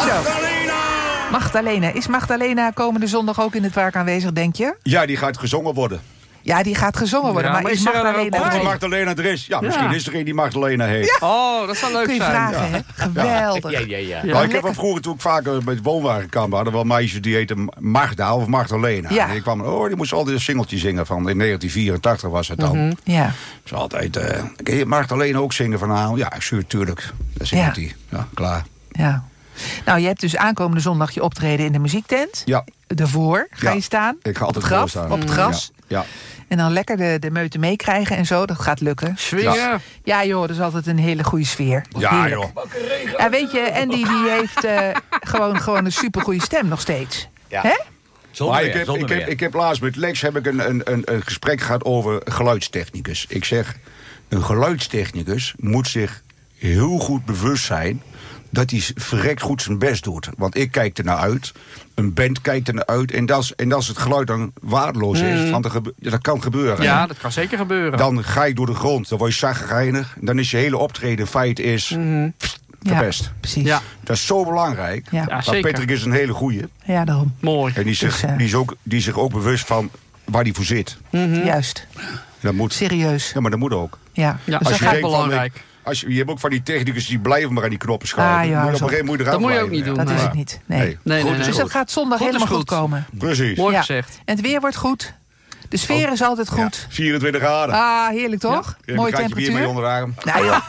Magdalena. Is Magdalena komende zondag ook in het park aanwezig, denk je? Ja, die gaat gezongen worden. Ja, die gaat gezongen worden. Maar is Magdalena Of er die ook? Magdalena er is. Ja, misschien is er een die Magdalena heeft. Ja. Oh, dat zou leuk Kun je zijn. vragen, hè? Geweldig. Ja. Nou, ik heb wel vroeger toen ik vaker met woonwagenkamp hadden wel meisjes die heten Magda of Magdalena. Ja. En ik kwam, die moest altijd een singeltje zingen van in 1984 was het dan. Ja. Dus altijd, kun je Magdalena ook zingen vanavond? Ja, tuurlijk. Dan zingt hij. Ja, klaar. Ja. Nou, je hebt dus aankomende zondag je optreden in de muziektent. Ja. Daarvoor ga je staan. Ik ga altijd op het graf, staan. op het gras. Ja. En dan lekker de meute meekrijgen en zo. Dat gaat lukken. Swingen. Ja joh, dat is altijd een hele goede sfeer. Ja, Heerlijk. joh. En weet je, Andy die heeft gewoon een supergoeie stem nog steeds. Ja. Hè? Zonder Maar weer. ik heb laatst met Lex een gesprek gehad over geluidstechnicus. Ik zeg, een geluidstechnicus moet zich heel goed bewust zijn dat hij verrekt goed zijn best doet. Want ik kijk er naar uit, een band kijkt er naar uit. En als het geluid dan waardeloos is, want dat kan gebeuren. Ja, dat kan zeker gebeuren. Dan ga je door de grond, dan word je zagrijnig. Dan is je hele optreden in feite verpest. Ja, precies. Ja. Dat is zo belangrijk. Ja. Ja, Maar zeker. Patrick is een hele goeie. Ja, daarom. Mooi. En die zich ook bewust van waar hij voor zit. Juist. Dat moet. Serieus. Ja, maar dat moet ook. Ja. Ja, Dus dat dat is gaat- belangrijk. Je hebt ook van die technicus die blijven maar aan die knoppen schuiven. Ah, ja, Moet je zo. op een gegeven moment Dat moet je eraf ook niet blijven. doen. Dat is Nee. het niet. Nee. Nee, nee, Dus nee. dat gaat zondag Goed is helemaal goed goed. komen. Precies. Mooi Ja. gezegd. En het weer wordt goed. De sfeer is altijd Ja, goed. 24 graden. Ah, heerlijk toch? Je Mooie krijg je bier mee temperatuur. onder de arm. Nou joh,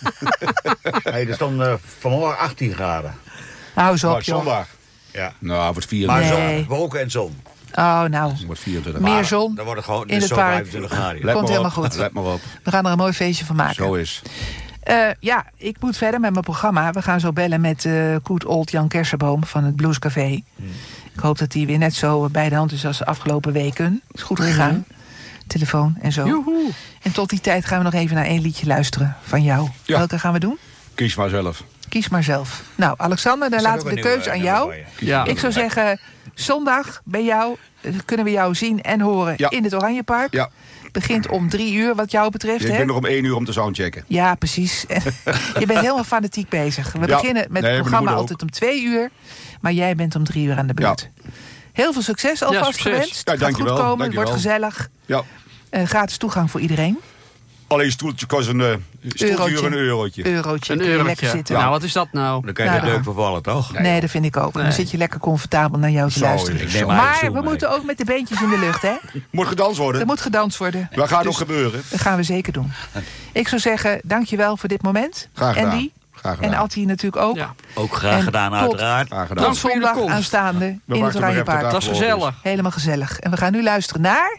Hey, er stond vanmorgen 18 graden. hou eens op Maar joh. zondag. Ja. Nou, wordt 24 Maar Nee. zon, wolken en zon. Oh nou, Wordt 24 meer zon Dan wordt het gewoon in het zo park. 25 graden. Let Komt maar helemaal op. goed. Let maar op. We gaan er een mooi feestje van maken. Zo is. Ja, ik moet verder met mijn programma. We gaan zo bellen met Good Old Jan Kersenboom van het Blues Café. Ik hoop dat hij weer net zo bij de hand is als de afgelopen weken. Is goed gegaan. Telefoon en zo. Joehoe. En tot die tijd gaan we nog even naar één liedje luisteren van jou. Ja. Welke gaan we doen? Kies maar zelf. Kies maar zelf. Nou, Alexander, dan Is dat laten we ook de een keuze aan nieuwe jou. nummer voor je? Ja. Ik zou zeggen, zondag bij jou kunnen we jou zien en horen Ja. in het Oranjepark. Ja. Begint om 3 uur wat jou betreft. Ik hè? ben nog om 1 uur om te soundchecken. Ja, precies. Je bent helemaal fanatiek bezig. We Ja. beginnen met Nee, het maar programma dat moet altijd om 2 uur. Maar jij bent om 3 uur aan de beurt. Heel veel succes alvast succes. gewenst. Ja, Het gaat dankjewel, goed komen, het wordt dankjewel. gezellig. Ja. Gratis toegang voor iedereen. Alleen een stoeltje kost een stoeltje een eurotje. Eurotje. Een Kun je lekker eurotje. zitten. Nou, wat is dat nou? Dan kan je er Nou, leuk voor vallen, toch? Nee, dat vind ik ook. Dan zit je lekker comfortabel naar jou te Zo luisteren. is het. Ik neem maar Maar eigen we stoel moeten ook met de beentjes in de lucht, hè? Moet gedanst worden. Er moet gedanst worden. Wat gaat Dus nog gebeuren? Dat gaan we zeker doen. Ik zou zeggen, dankjewel voor dit moment. Graag gedaan. Andy. Graag gedaan. En Attie natuurlijk ook. Ja. Ook graag En gedaan, tot- uiteraard. Graag gedaan. Tot voor jullie zondag komst. aanstaande in het wachten nog even Oranjepark. tot Dat is gezellig. Helemaal gezellig. En we gaan nu luisteren naar...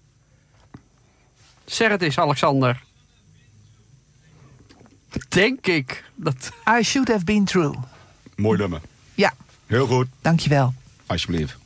Zeg het eens, Alexander. Denk ik. Dat... I Should Have Been True. Mooi nummer. Ja, Heel goed. dankjewel. Alsjeblieft.